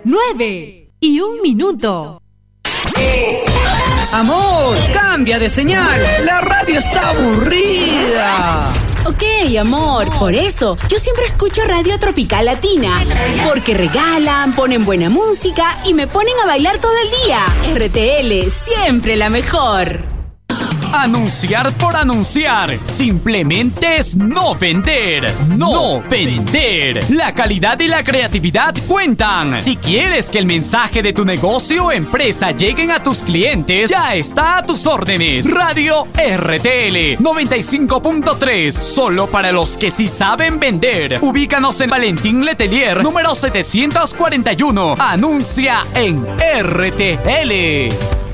9:01. Amor, cambia de señal. La radio está aburrida. Ok, amor, por eso yo siempre escucho Radio Tropical Latina, porque regalan, ponen buena música y me ponen a bailar todo el día. RTL, siempre la mejor. Anunciar por anunciar. Simplemente es no vender. No vender. La calidad y la creatividad cuentan. Si quieres que el mensaje de tu negocio o empresa lleguen a tus clientes, ya está a tus órdenes. Radio RTL 95.3. Solo para los que sí saben vender. Ubícanos en Valentín Letelier, número 741. Anuncia en RTL.